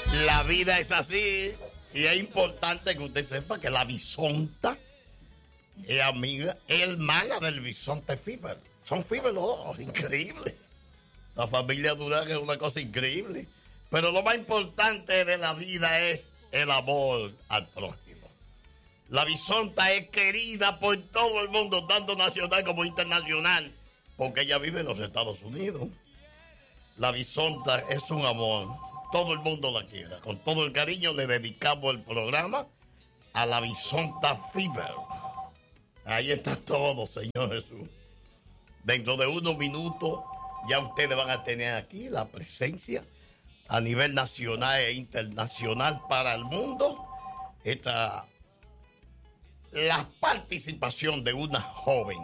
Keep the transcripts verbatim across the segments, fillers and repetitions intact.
La vida es así y es importante que usted sepa que la bisonta es amiga, es hermana del bisonte Fiber. Son Fiber los dos, increíble. La familia Durán es una cosa increíble. Pero lo más importante de la vida es el amor al prójimo. La bisonta es querida por todo el mundo, tanto nacional como internacional, porque ella vive en los Estados Unidos. La bisonta es un amor. Todo el mundo la quiere. Con todo el cariño le dedicamos el programa a la bisonta Fiber. Ahí está todo, Señor Jesús. Dentro de unos minutos ya ustedes van a tener aquí la presencia a nivel nacional e internacional para el mundo. Esta, la participación de una joven.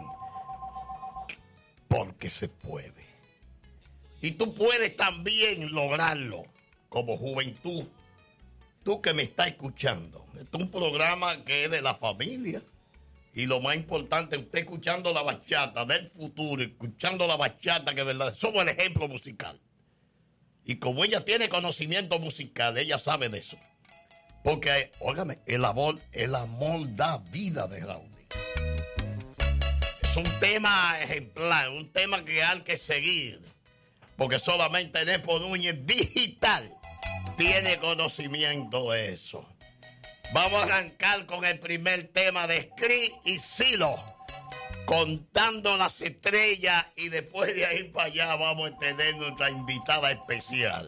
Porque se puede. Y tú puedes también lograrlo. Como juventud, tú que me estás escuchando, este es un programa que es de la familia y lo más importante, usted escuchando la bachata del futuro, escuchando la bachata que es verdad, somos el ejemplo musical. Y como ella tiene conocimiento musical, ella sabe de eso. Porque, óigame, el amor, el amor da vida de Raúl. Es un tema ejemplar, un tema que hay que seguir. Porque solamente Nepo Núñez Digital tiene conocimiento de eso. Vamos a arrancar con el primer tema de Scree y Silo, contando las estrellas, y después de ahí para allá vamos a tener nuestra invitada especial.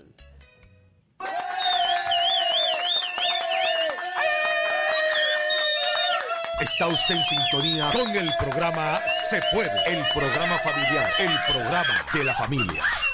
Está usted en sintonía con el programa Se Puede, el programa familiar, el programa de la familia.